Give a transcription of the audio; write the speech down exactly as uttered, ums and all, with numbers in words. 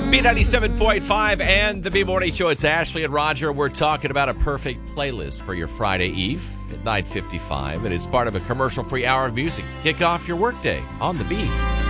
B ninety-seven point five and the B Morning Show. It's Ashley and Roger. We're talking about a perfect playlist for your Friday Eve at nine fifty-five. And it's part of a commercial-free hour of music to kick off your workday on the B.